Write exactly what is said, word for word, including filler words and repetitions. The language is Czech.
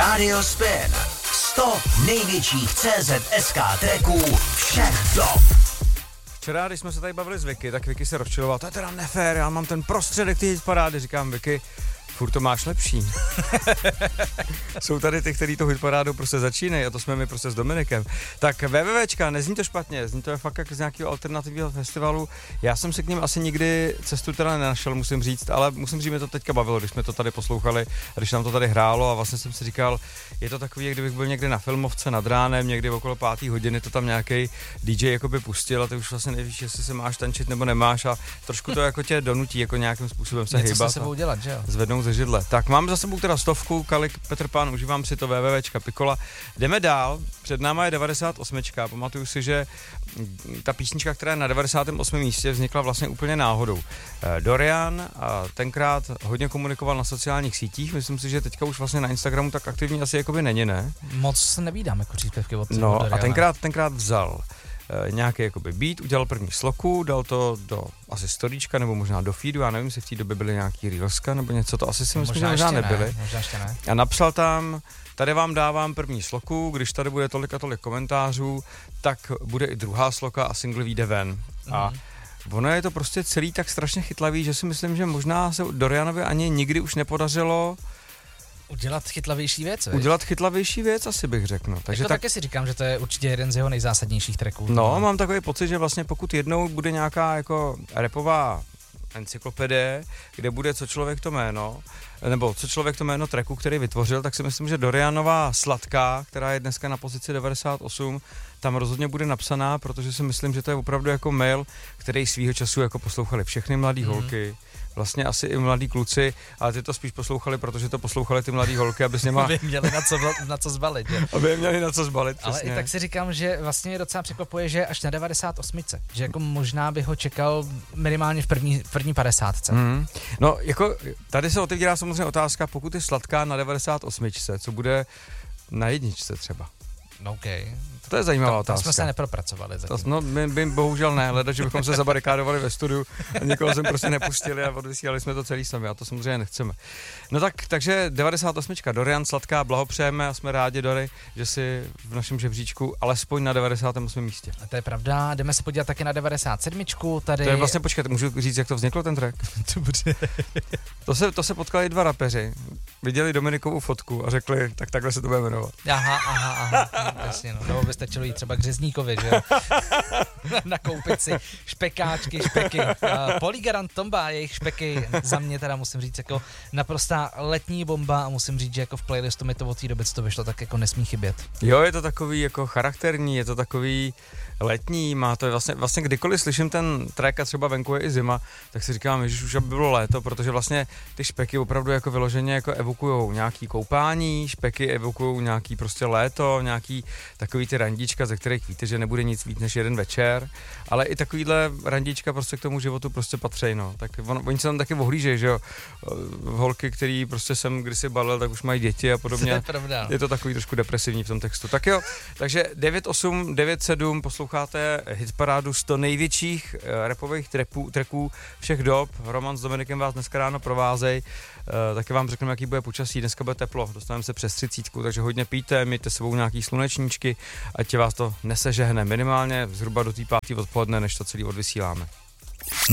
Radio Spin. sto největších C Z S K tracků všech dob. Včera, když jsme se tady bavili s Vicky, tak Vicky se rozčilovala, to je teda nefér, já mám ten prostředek ty hitparády, říkám Vicky, furt to máš lepší. Jsou tady ty, kteří to hitparádou prostě začínají a to jsme my prostě s Dominikem. Tak VVVčka, nezní to špatně, zní to fakt jak z nějakého alternativního festivalu. Já jsem se k ním asi nikdy cestu teda nenašel, musím říct, ale musím říct, mě to teďka bavilo, když jsme to tady poslouchali, když nám to tady hrálo a vlastně jsem si říkal, je to takový, jak kdybych byl někde na filmovce nad ránem, někdy okolo páté hodiny, to tam nějaký D J jakoby pustil a ty už vlastně nevíš, jestli se máš tančit nebo nemáš a trošku to jako tě donutí jako nějakým způsobem se hýbat. Něco se sebou dělat, že jo? Zvednou ze židle. Tak mám za sebou teda stovku, Kalik, Petr Pan, užívám si to VVVčka, Pikola. Jdeme dál, před náma je devadesát osm. Pamatuju si, že ta písnička, která je na devadesátém osmém místě, vznikla vlastně úplně náhodou. Dorian a tenkrát hodně komunikoval na sociálních sítích, myslím si, že teďka už vlastně na Instagramu tak aktivní asi jakoby není, ne? Moc nevídám jako příspěvky od No Doriana. a tenkrát, tenkrát vzal nějaký jakoby beat, udělal první sloku, dal to do asi storíčka nebo možná do feedu, já nevím, jestli v té době byly nějaký reelska nebo něco, to asi si myslím, že možná nebyly. Ne, možná ještě ne. A napsal tam, tady vám dávám první sloku, když tady bude tolik a tolik komentářů, tak bude i druhá sloka a single vyjde ven. Mm. A ono je to prostě celý tak strašně chytlavý, že si myslím, že možná se Dorianovi ani nikdy už nepodařilo Udělat chytlavější věc, víš? Udělat chytlavější věc, asi bych řekl. No. Takže jako tak... taky si říkám, že to je určitě jeden z jeho nejzásadnějších tracků. No, mám takový pocit, že vlastně pokud jednou bude nějaká jako rapová encyklopedie, kde bude co člověk to jméno, nebo co člověk to jméno tracku, který vytvořil, tak si myslím, že Dorianová Sladká, která je dneska na pozici devadesát osm, tam rozhodně bude napsaná, protože si myslím, že to je opravdu jako mail, který svýho času jako poslouchali všechny mladý mm. holky, vlastně asi i mladí kluci, ale ty to spíš poslouchali, protože to poslouchali ty mladý holky, aby s něma... aby měli na co, na co zbalit, že? Aby měli na co zbalit, ale přesně. i tak si říkám, že vlastně docela překvapuje, že až na devadesát osm, že jako možná by ho čekal minimálně v první, v první padesátce. Mm. No, jako tady se otevírá samozřejmě otázka, pokud je Sladká na devadesát osm, co bude na jedničce třeba? OK. To je zajímavá to, otázka. To jsme se nepropracovali zatím. To, no, my, my bohužel ne, leda, že bychom se zabarikádovali ve studiu a nikoho jsme prostě nepustili a odvysílali jsme to celý sami a to samozřejmě nechceme. No tak, takže devadesát osm. Dorian Sladká, blahopřejeme a jsme rádi, Dory, že jsi v našem žebříčku alespoň na devadesátém osmém místě. A to je pravda, jdeme se podívat taky na devadesát sedm. Tady... To je vlastně, počkat, můžu říct, jak to vzniklo ten track? to, se, to se potkali dva rapeři, viděli Dominikovu fotku a řekli, tak takhle se to bude jmenovat. Aha, aha, aha, jasně, no, nebo by stačilo jít třeba k Řezníkovi, že jo? Nakoupit si špekáčky, špeky. Uh, Polygarant Tomba, jejich špeky, za mě teda musím říct jako naprostá letní bomba a musím říct, že jako v playlistu mi to od té doby, co to vyšlo, tak jako nesmí chybět. Jo, je to takový jako charakterní, je to takový letní, má to vlastně, vlastně kdykoliv slyším ten track a třeba venku je i zima, tak si říkám, že už aby bylo léto, protože vlastně ty špeky opravdu jako vyloženě jako evokujou nějaký koupání, špeky evokujou nějaký prostě léto, nějaký takový ty randička, ze kterých víte, že nebude nic víc než jeden večer, ale i takovýhle randička prostě k tomu životu prostě patří, no. Tak on, oni se tam taky ohlížejí, že jo, holky, který prostě jsem kdysi balil, tak už mají děti a podobně. To je pravda. Je to takový trošku depresivní v tom textu. Tak jo, takže devět osm, devět sedm, posloucháte hitparádu sto největších uh, rapových tracků, tracků všech dob. Roman s Dominikem vás dneska ráno provázej. Uh, taky vám řekneme, jaký bude počasí. Dneska bude teplo, dostaneme se přes třicítku, takže hodně pijte, mějte sebou nějaký slunečníčky, ať vás to nesežehne minimálně zhruba do té páté odpoledne, než to celý odvysíláme.